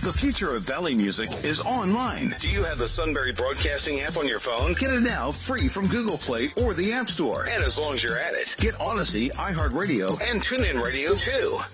The future of Valley music is online. Do you have the Sunbury Broadcasting app on your phone? Get it now free from Google Play or the App Store. And as long as you're at it, Get Odyssey, iHeartRadio, and TuneIn Radio too.